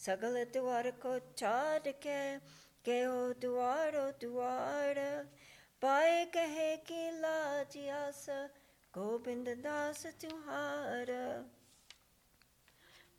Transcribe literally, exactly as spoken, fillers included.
सगल द्वार को छाड़ के के हो द्वारो द्वार पाए कहे कि लाज आस गोविंद दास तुम्हारा